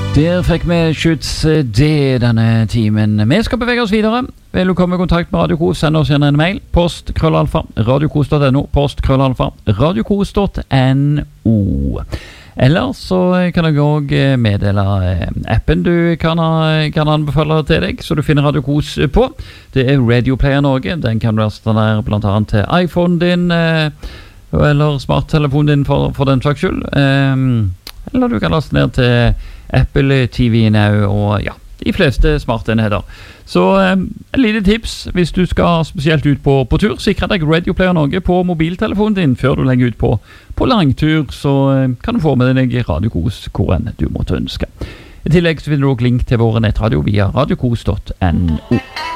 Der fikk vi skjuts denne timen. Vi skal bevege oss videre. Vil du komme i kontakt med Radio Kos, send oss gjerne en mail. post@radiokos.no, post@radiokos.no. Eller så kan jeg også meddele appen du kan anbefale til deg, så du finner Radio Kos på. Det Radio Player Norge. Den kan du laste der blant annet til iPhone din, eller smarttelefonen din for den slags skyld. Eller du kan laste ned til Apple TV Now og ja, de fleste smartenheter. Så en lite tips hvis du skal spesielt ut på tur. Sikre deg Radio Player Norge på mobiltelefonen din før du legger ut på langtur, så kan du få med deg Radio Kos hvor enn du måtte ønske. I tillegg så finner du også link til våre nettradio via radiokos.no.